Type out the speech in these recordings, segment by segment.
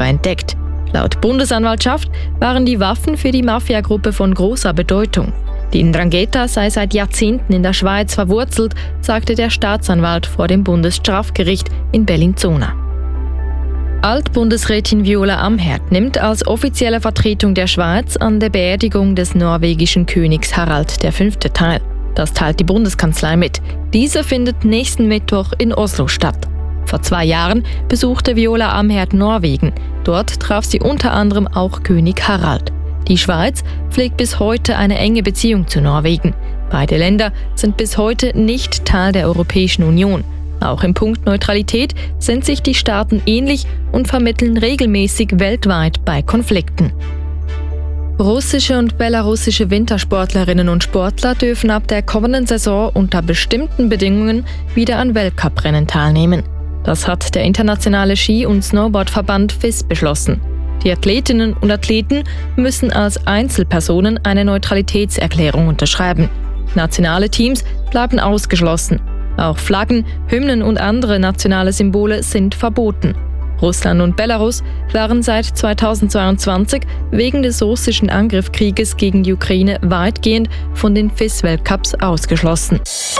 entdeckt. Laut Bundesanwaltschaft waren die Waffen für die Mafiagruppe von großer Bedeutung. Die 'Ndrangheta sei seit Jahrzehnten in der Schweiz verwurzelt, sagte der Staatsanwalt vor dem Bundesstrafgericht in Bellinzona. Altbundesrätin Viola Amherd nimmt als offizielle Vertretung der Schweiz an der Beerdigung des norwegischen Königs Harald V. teil. Das teilt die Bundeskanzlei mit. Diese findet nächsten Mittwoch in Oslo statt. Vor 2 Jahren besuchte Viola Amherd Norwegen. Dort traf sie unter anderem auch König Harald. Die Schweiz pflegt bis heute eine enge Beziehung zu Norwegen. Beide Länder sind bis heute nicht Teil der Europäischen Union. Auch im Punkt Neutralität sind sich die Staaten ähnlich und vermitteln regelmäßig weltweit bei Konflikten. Russische und belarussische Wintersportlerinnen und Sportler dürfen ab der kommenden Saison unter bestimmten Bedingungen wieder an Weltcuprennen teilnehmen. Das hat der internationale Ski- und Snowboardverband FIS beschlossen. Die Athletinnen und Athleten müssen als Einzelpersonen eine Neutralitätserklärung unterschreiben. Nationale Teams bleiben ausgeschlossen. Auch Flaggen, Hymnen und andere nationale Symbole sind verboten. Russland und Belarus waren seit 2022 wegen des russischen Angriffskrieges gegen die Ukraine weitgehend von den FIS-Weltcups ausgeschlossen.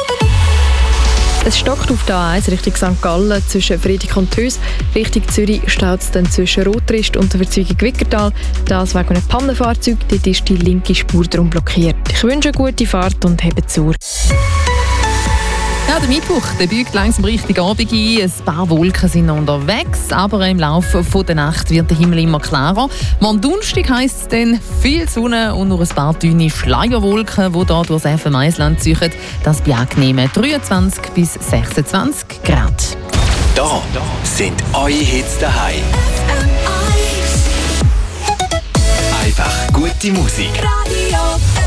Es stockt auf der A1 Richtung St. Gallen zwischen Friedrich und Höss. Richtung Zürich staut es dann zwischen Rotrist und der Verzweigung Wickertal. Das wegen einem Pannenfahrzeug, dort ist die linke Spur darum blockiert. Ich wünsche eine gute Fahrt und hebt zu. Ja, der Mittwoch, der biegt langsam Richtung Abend ein. Ein paar Wolken sind noch unterwegs, aber im Laufe der Nacht wird der Himmel immer klarer. Am Donnerstag heisst es dann viel Sonne und nur ein paar dünne Schleierwolken, die hier durch das FM-Eisland ziehen. Das bei angenehmen 23 bis 26 Grad. Da sind eure Hits daheim. Einfach gute Musik. Radio